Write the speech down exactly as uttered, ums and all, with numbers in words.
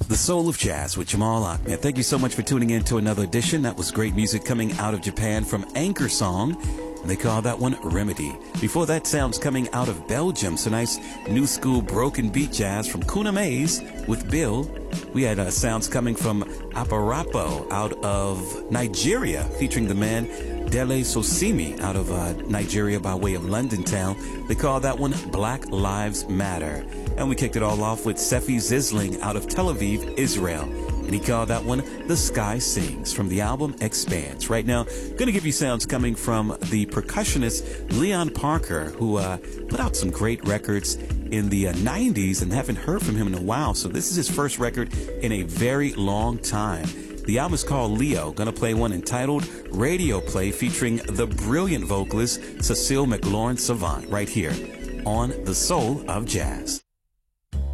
The Soul of Jazz with Jamal Ahmed. Thank you so much for tuning in to another edition. That was great music coming out of Japan from Anchor Song. And they call that one Remedy. Before that, sounds coming out of Belgium. So nice new school broken beat jazz from Kuna Maze with Bill. We had uh, sounds coming from Aparapo out of Nigeria, featuring the man Dele Sosimi out of uh, Nigeria by way of London town. They call that one Black Lives Matter. And we kicked it all off with Sefi Zisling out of Tel Aviv, Israel. And he called that one The Sky Sings from the album Expanse. Right now, going to give you sounds coming from the percussionist Leon Parker, who uh, put out some great records in the uh, nineties and haven't heard from him in a while. So this is his first record in a very long time. The album is called Leo. Going to play one entitled Radio Play featuring the brilliant vocalist Cecile McLaurin Savant right here on The Soul of Jazz.